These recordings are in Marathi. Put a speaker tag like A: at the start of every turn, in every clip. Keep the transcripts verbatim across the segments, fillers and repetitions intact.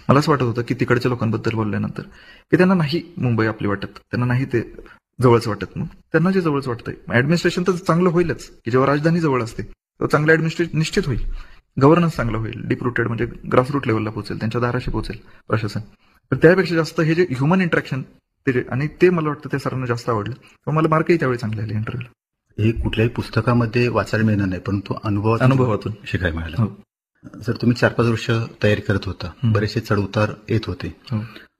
A: मला असं वाटत होतं की तिकडच्या लोकांबद्दल बोलल्यानंतर की त्यांना नाही मुंबई आपली वाटत, त्यांना नाही ते जवळच वाटत. मग त्यांना जे जवळच वाटतंय ऍडमिनिस्ट्रेशन तर चांगलं होईलच, की जेव्हा राजधानी जवळ असते तेव्हा चांगलं ऍडमिनिस्ट्रेशन निश्चित होईल, गव्हर्नन्स चांगलं होईल, डीप रुटेड म्हणजे ग्रासरूट लेवलला पोहोचेल, त्यांच्या दाराशी पोहोचेल प्रशासन. पण त्यापेक्षा जास्त हे जे ह्युमन इंटरॅक्शन ते जे, आणि ते मला वाटतं त्या सरांना जास्त आवडलं. तर मला मार्कही त्यावेळी चांगले आले इंटरव्ह्यूला.
B: हे कुठल्याही पुस्तकामध्ये वाचायला मिळणार नाही, परंतु अनुभवातून
A: अनुभवातून
B: शिकायला मिळालं.
A: हो.
B: जर तुम्ही चार पाच वर्ष तयारी करत होता,
A: हं.
B: बरेचसे चढउतार येत होते,
A: हो.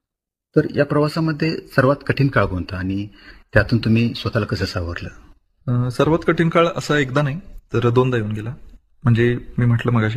B: तर या प्रवासामध्ये सर्वात कठीण काळ कोणता आणि त्यातून तुम्ही स्वतःला कसं सावरलं?
A: अं, सर्वात कठीण काळ असा एकदा नाही तर दोनदा येऊन गेला. म्हणजे मी म्हटलं मगाशी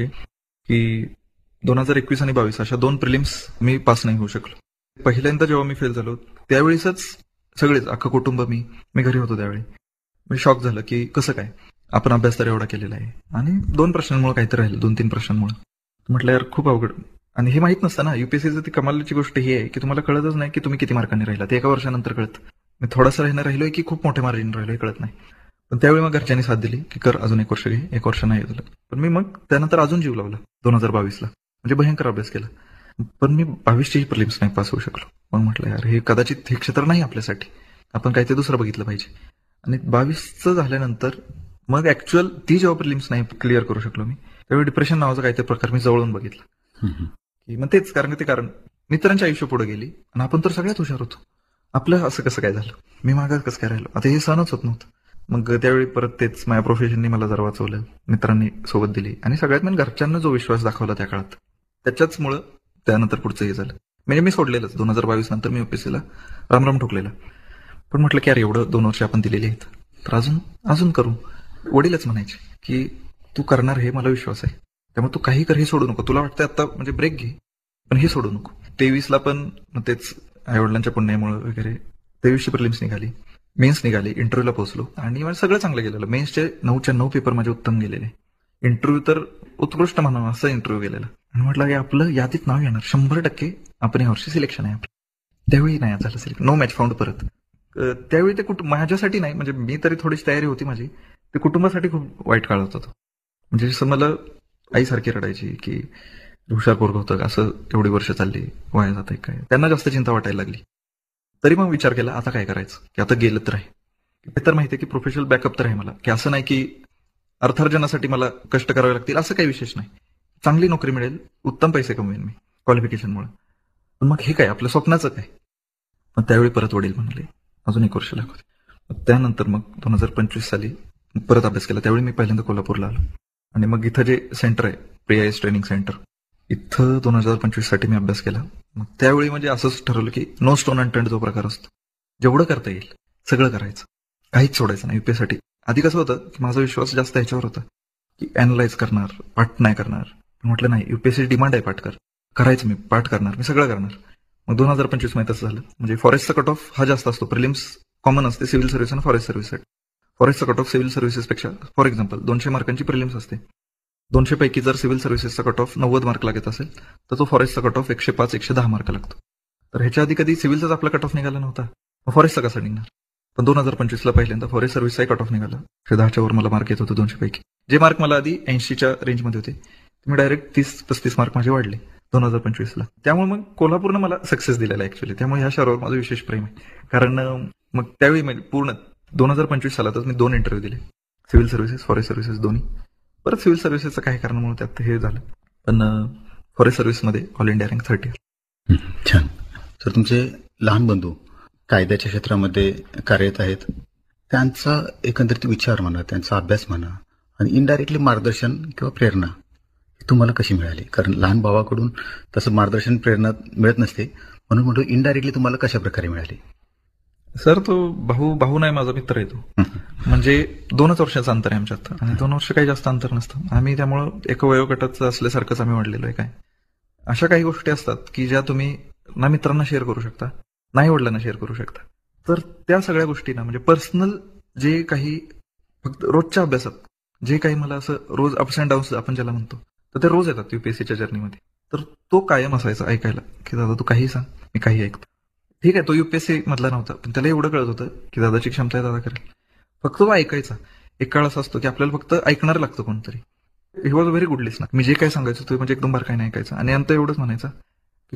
A: की दोन हजार एकवीस आणि बावीस अशा दोन प्रिलिम्स मी पास नाही होऊ शकलो. पहिल्यांदा जेव्हा मी फेल झालो त्यावेळीच सगळेच अख्खं कुटुंब, मी मी घरी होतो त्यावेळी, मी शॉक झालं की कसं काय, आपण अभ्यास तर एवढा केलेला आहे आणि दोन प्रश्नांमुळे काहीतरी राहिलं, दोन तीन प्रश्नांमुळे. म्हटलं यार खूप अवघड. आणि हे माहित नसतं ना, युपीएससीचं ती कमालीची गोष्ट ही आहे की तुम्हाला कळतच नाही की तुम्ही किती मार्कांनी राहिला, ते एका वर्षानंतर कळत. मी थोडासा राहिना राहिलोय की खूप मोठ्या मार्जिन राहिलोय हे कळत नाही. पण त्यावेळी मग घरच्यांनी साथ दिली की कर अजून एक वर्ष घे, एक वर्ष नाही झालं. पण मी मग त्यानंतर अजून जीव लावला दोन हजार बावीसला, म्हणजे भयंकर अभ्यास केला. पण मी बावीसचीही प्रिलिम्स नाही पास होऊ शकलो. मग म्हटलं यार हे कदाचित हे क्षेत्र नाही आपल्यासाठी, आपण काही ते दुसरं बघितलं पाहिजे. आणि बावीसचं झाल्यानंतर मग ऍक्च्युअल ती जेव्हा प्रिलिम्स नाही क्लिअर करू शकलो मी, त्यावेळी डिप्रेशन नावाचा काहीतरी प्रकार मी जवळून बघितला. की मग तेच कारण ते कारण मित्रांच्या आयुष्य पुढे गेली आणि आपण तर सगळ्यात हुशार होतो, आपलं असं कसं काय झालं, मी मागास कसं काय राहिलो, आता हे सहनच होत नव्हतं. मग त्यावेळी परत तेच माझ्या प्रोफेशननी मला जरा वाचवलं, मित्रांनी सोबत दिली आणि सगळ्यात म्हणजे घरच्यांना जो विश्वास दाखवला त्या काळात, त्याच्याचमुळं त्यानंतर पुढचं हे झालं. म्हणजे मी सोडलेलंच दोन हजार बावीस नंतर मी युपीएससीला रामराम ठोकलेला. पण म्हटलं की यार एवढं दोन वर्ष आपण दिलेली आहेत तर अजून अजून करू. वडीलच म्हणायचे की तू करणार हे मला विश्वास आहे, त्यामुळे तू काही कर, हे सोडू नको, तुला वाटतं आता म्हणजे ब्रेक घे पण हे सोडू नको. तेवीसला पण तेच आईवडिलांच्या पुण्यामुळे वगैरे तेवीसची प्रिलिम्स निघाली, मेन्स निघाली, इंटरव्ह्यूला पोहोचलो आणि मला सगळं चांगलं गेलेलं. मेन्सचे नऊच्या नऊ पेपर माझे उत्तम गेलेले, इंटरव्ह्यू तर उत्कृष्ट म्हणावं असं इंटरव्ह्यू गेलेला. आणि म्हटलं की आपलं यादीत नाव येणार शंभर टक्के, आपण यावर्षी सिलेक्शन आहे आपलं. त्यावेळी नाही झालं सिलेक्शन, नो मॅच फाउंड परत. त्यावेळी ते कुटुंब माझ्यासाठी नाही, म्हणजे मी तरी थोडीशी तयारी होती माझी, ते कुटुंबासाठी खूप वाईट काळ होता तो. म्हणजे जसं मला आईसारखी रडायची की हुशार पोरग होतं, असं एवढी वर्ष चालली वाया जात आहे काय, त्यांना जास्त चिंता वाटायला लागली. तरी मग विचार केला आता काय करायचं, की आता गेलं तर आहे, हे तर माहिती आहे की प्रोफेशनल बॅकअप तर आहे मला, की असं नाही की अर्थार्जनासाठी मला कष्ट करावे लागतील असं काही विशेष नाही, चांगली नोकरी मिळेल, उत्तम पैसे कमवेन मी क्वालिफिकेशनमुळे. पण मग हे काय आपल्या स्वप्नाचं काय. पण त्यावेळी परत वडील म्हणाले अजून एक वर्ष लागते. त्यानंतर मग दोन हजार पंचवीस साली परत अभ्यास केला. त्यावेळी मी पहिल्यांदा कोल्हापूरला आलो आणि मग इथं जे सेंटर आहे प्रियाएस ट्रेनिंग सेंटर, इथं दोन हजार पंचवीस साठी मी अभ्यास केला. मग त्यावेळी म्हणजे असंच ठरवलं की नो स्टोन अनटर्न्ड जो प्रकार असतो, जेवढं करता येईल सगळं करायचं, काहीच सोडायचं नाही. युपीएससाठी आधी कसं होतं की माझा विश्वास जास्त ह्याच्यावर होता की अॅनलाइज करणार, पाठ नाही करणार. म्हटलं नाही, युपीएससी डिमांड आहे पाठ कर, करायचं, मी पाठ करणार, मी सगळं करणार. मग दोन हजार पंचवीस मध्ये तसं झालं. म्हणजे फॉरेस्टचा कट ऑफ हा जास्त असतो, प्रिलिम्स कॉमन असते सिव्हिल सर्व्हिस आणि forest सर्व्हिससाठी. फॉरेस्टचा cut off civil सर्व्हिसेसपेक्षा for example दोनशे मार्कांची प्रिलिम्स असते, दोनशे पैकी जर सिव्हिल सर्व्हिसेसचा कट ऑफ नव्वद मार्क लागत असेल तर तो फॉरेस्टचा कट ऑफ एकशे पाच एकशे दहा मार्क लागतो. तर ह्याच्या आधी कधी सिव्हिलचाच आपला कट ऑफ निघाला नव्हता, मग फॉरेस्टचा कसा निघणार. पण दोन हजार पंचवीसला पहिल्यांदा फॉरेस्ट सर्व्हिसचाही कट ऑफ निघाला. एकशे दहाच्या वर मला मार्क येत होते दोनशे पैकी. जे मार्क मला आधी ऐंशीच्या रेंजमध्ये होते ते मी डायरेक्ट तीस पस्तीस मार्क माझे वाढले दोन हजार पंचवीसला. त्यामुळे मग कोल्हापूरनं मला सक्सेस दिलेला आहे ऍक्च्युली. त्यामुळे ह्या शहरावर माझं विशेष प्रेम आहे. कारण मग त्यावेळी म्हणजे पूर्ण दोन हजार पंचवीस सालातच मी दोन इंटरव्ह्यू दिले, सिव्हिल सर्व्हिसेस फॉरेस्ट सर्व्हिसेस दोन्ही. परत सिव्हिल सर्व्हिसेसचं काही कारणामुळे त्यात हे झालं, पण forest सर्व्हिसमध्ये all India rank thirty.
B: छान सर. तुमचे लहान बंधू कायद्याच्या क्षेत्रामध्ये कार्यरत आहेत, त्यांचा एकंदरीत विचार म्हणा, त्यांचा अभ्यास म्हणा आणि इनडायरेक्टली मार्गदर्शन किंवा प्रेरणा तुम्हाला कशी मिळाली? कारण लहान भावाकडून तसं मार्गदर्शन प्रेरणा मिळत नसते, म्हणून म्हणतो इनडायरेक्टली तुम्हाला कशा प्रकारे मिळाली?
A: सर तो भाऊ भाऊ नाही, माझा मित्र आहे तो. म्हणजे दोनच वर्षाचं अंतर आहे आमच्यात आणि दोन वर्ष काही जास्त अंतर नसतं. आम्ही त्यामुळं एक वयोगटाचं असल्यासारखंच आम्ही वाढलेलो आहे. काय अशा काही गोष्टी असतात की ज्या तुम्ही ना मित्रांना शेअर करू शकता, नाही वडिलांना शेअर करू शकता. तर त्या सगळ्या गोष्टींना म्हणजे पर्सनल जे काही फक्त रोजच्या अभ्यासात जे काही मला असं रोज अप्स अँड डाऊन्स आपण ज्याला म्हणतो, तर ते रोज येतात युपीएससीच्या जर्नीमध्ये. तर तो कायम असायचा ऐकायला की दादा तू काही सांग, मी काही ऐकतो. ठीक आहे, तो युपीएससी मधला नव्हता, पण त्याला एवढं कळत होतं की दादाची क्षमता आहे, दादा करेल. फक्त तो ऐकायचा. एक काळ असा असतो की आपल्याला फक्त ऐकणार लागतं कोणतरी. He was very good listener. मी जे काय सांगायचं तो म्हणजे एकदम बारकाईने ऐकायचं आणि अंत एवढंच म्हणायचं